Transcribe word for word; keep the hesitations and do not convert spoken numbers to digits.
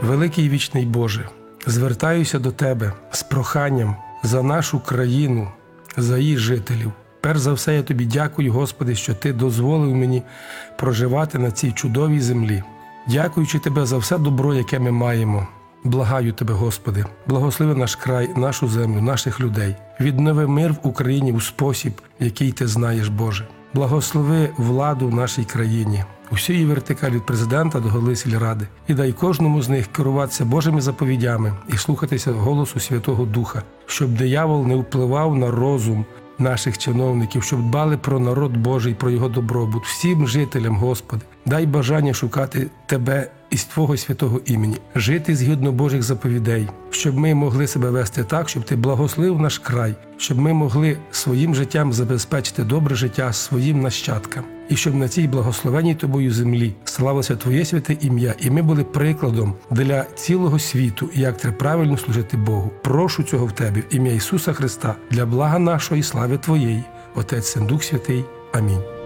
Великий і вічний Боже, звертаюся до Тебе з проханням за нашу країну, за її жителів. Перш за все, я Тобі дякую, Господи, що Ти дозволив мені проживати на цій чудовій землі. Дякуючи Тебе за все добро, яке ми маємо. Благаю Тебе, Господи, благослови наш край, нашу землю, наших людей. Віднови мир в Україні у спосіб, який Ти знаєш, Боже. Благослови владу в нашій країні, усю її вертикаль від президента до голови сільради. І дай кожному з них керуватися Божими заповідями і слухатися голосу Святого Духа, щоб диявол не впливав на розум наших чиновників, щоб дбали про народ Божий, про його добробут. Всім жителям, Господи, дай бажання шукати Тебе із Твого святого імені, жити згідно Божих заповідей, щоб ми могли себе вести так, щоб Ти благословив наш край, щоб ми могли своїм життям забезпечити добре життя своїм нащадкам. І щоб на цій благословенній Тобою землі славилося Твоє святе ім'я, і ми були прикладом для цілого світу, як треба правильно служити Богу. Прошу цього в Тебе, в ім'я Ісуса Христа, для блага нашої слави Твоєї. Отець, Син, Дух Святий. Амінь.